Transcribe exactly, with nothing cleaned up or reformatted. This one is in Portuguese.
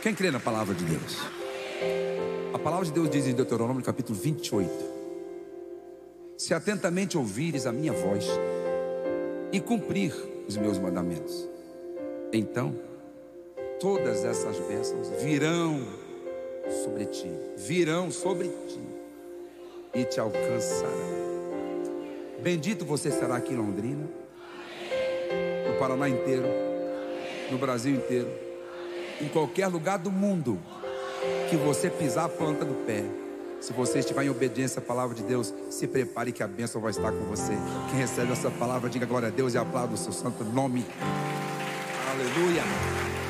Quem crê na palavra de Deus? A palavra de Deus diz em Deuteronômio capítulo vinte e oito: se atentamente ouvires a minha voz e cumprir os meus mandamentos, então todas essas bênçãos virão sobre ti, virão sobre ti e te alcançarão. Bendito você será aqui em Londrina, no Paraná inteiro, no Brasil inteiro, em qualquer lugar do mundo que você pisar a planta do pé. Se você estiver em obediência à palavra de Deus, se prepare que a bênção vai estar com você. Quem recebe essa palavra, diga glória a Deus e aplauda o seu santo nome. Aleluia.